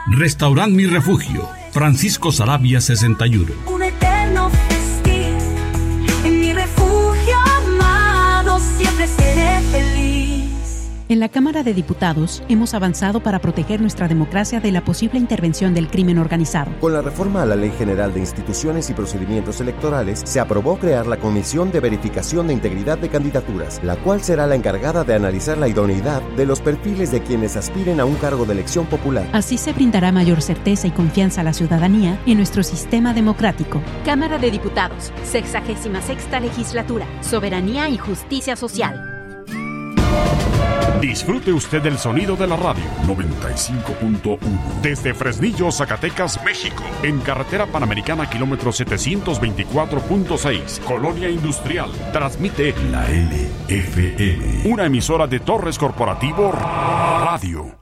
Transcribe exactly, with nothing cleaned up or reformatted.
Restaurant Mi Refugio, Francisco Saravia sesenta y uno. Un eterno festín, en mi refugio amado siempre seré feliz. En la Cámara de Diputados hemos avanzado para proteger nuestra democracia de la posible intervención del crimen organizado. Con la reforma a la Ley General de Instituciones y Procedimientos Electorales, se aprobó crear la Comisión de Verificación de Integridad de Candidaturas, la cual será la encargada de analizar la idoneidad de los perfiles de quienes aspiren a un cargo de elección popular. Así se brindará mayor certeza y confianza a la ciudadanía en nuestro sistema democrático. Cámara de Diputados, sexagésima sexta legislatura, soberanía y justicia social. Disfrute usted del sonido de la radio noventa y cinco punto uno desde Fresnillo, Zacatecas, México, en carretera panamericana kilómetro setecientos veinticuatro punto seis, Colonia Industrial. Transmite la L F M, una emisora de Torres Corporativo Radio.